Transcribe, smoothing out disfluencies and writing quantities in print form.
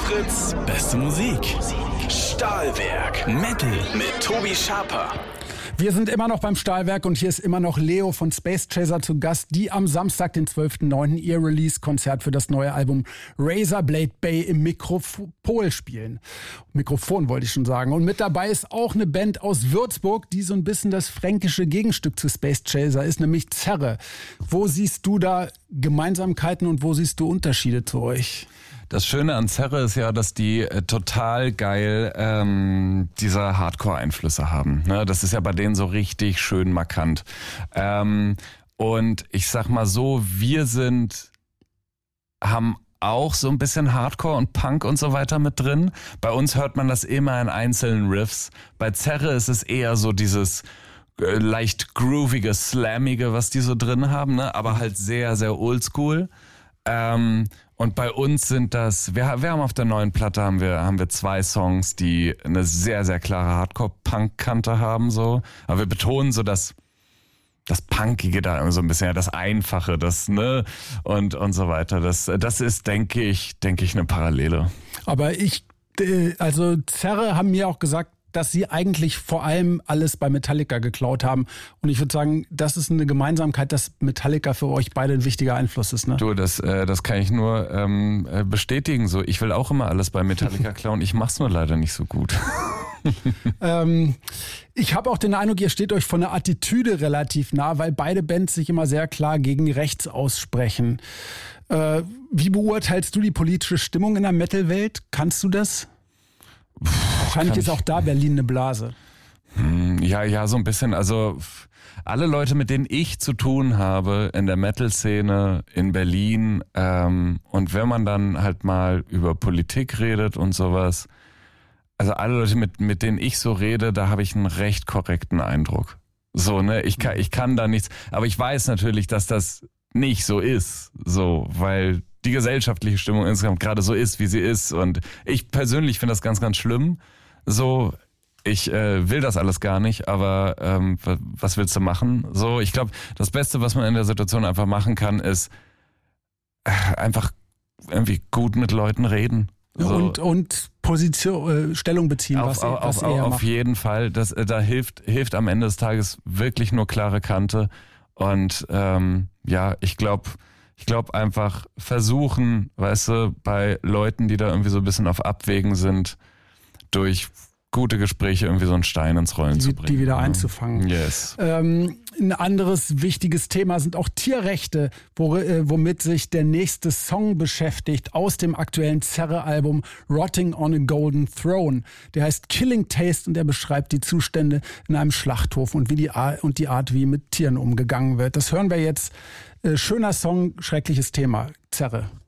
Fritz, beste Musik. Stahlwerk, Metal mit Tobi Schaper. Wir sind immer noch beim Stahlwerk und hier ist immer noch Leo von Space Chaser zu Gast, die am Samstag, den 12.09. ihr Release-Konzert für das neue Album Razorblade Bay im Mikrofon spielen. Mikrofon wollte ich schon sagen. Und mit dabei ist auch eine Band aus Würzburg, die so ein bisschen das fränkische Gegenstück zu Space Chaser ist, nämlich Zerre. Wo siehst du da Gemeinsamkeiten und wo siehst du Unterschiede zu euch? Das Schöne an Zerre ist ja, dass die total geil diese Hardcore-Einflüsse haben. Ne? Das ist ja bei denen so richtig schön markant. Und ich sag mal so, haben auch so ein bisschen Hardcore und Punk und so weiter mit drin. Bei uns hört man das immer in einzelnen Riffs. Bei Zerre ist es eher so dieses leicht groovige, slammige, was die so drin haben, ne? Aber halt sehr, sehr oldschool. Und bei uns sind das, wir haben auf der neuen Platte haben wir 2 Songs, die eine sehr, sehr klare Hardcore-Punk-Kante haben, so. Aber wir betonen so das Punkige da so ein bisschen, ja, das Einfache, das, ne, und so weiter. Das ist, denke ich, eine Parallele. Aber also Zerre haben mir auch gesagt, dass sie eigentlich vor allem alles bei Metallica geklaut haben. Und ich würde sagen, das ist eine Gemeinsamkeit, dass Metallica für euch beide ein wichtiger Einfluss ist, ne? Du, das kann ich nur bestätigen. So, ich will auch immer alles bei Metallica klauen. Ich mach's nur leider nicht so gut. Ich habe auch den Eindruck, ihr steht euch von der Attitüde relativ nah, weil beide Bands sich immer sehr klar gegen rechts aussprechen. Wie beurteilst du die politische Stimmung in der Metal-Welt? Kannst du das? Wahrscheinlich ist auch da Berlin eine Blase. Ja, so ein bisschen. Also alle Leute, mit denen ich zu tun habe in der Metal-Szene in Berlin, und wenn man dann halt mal über Politik redet und sowas, also alle Leute, mit denen ich so rede, da habe ich einen recht korrekten Eindruck. So, ne, ich kann da nichts, aber ich weiß natürlich, dass das nicht so ist, so, weil die gesellschaftliche Stimmung insgesamt gerade so ist, wie sie ist. Und ich persönlich finde das ganz, ganz schlimm. So, ich will das alles gar nicht, aber was willst du machen? So, ich glaube, das Beste, was man in der Situation einfach machen kann, ist einfach irgendwie gut mit Leuten reden. So. Und Stellung beziehen, was ihr macht. Auf jeden Fall. Da hilft am Ende des Tages wirklich nur klare Kante. Und ich glaube einfach versuchen, weißt du, bei Leuten, die da irgendwie so ein bisschen auf Abwägen sind, durch gute Gespräche irgendwie so einen Stein ins Rollen zu bringen. Die wieder einzufangen. Yes. Ein anderes wichtiges Thema sind auch Tierrechte, womit sich der nächste Song beschäftigt aus dem aktuellen Zerre-Album Rotting on a Golden Throne. Der heißt Killing Taste und der beschreibt die Zustände in einem Schlachthof und die Art, wie mit Tieren umgegangen wird. Das hören wir jetzt. Schöner Song, schreckliches Thema. Zerre.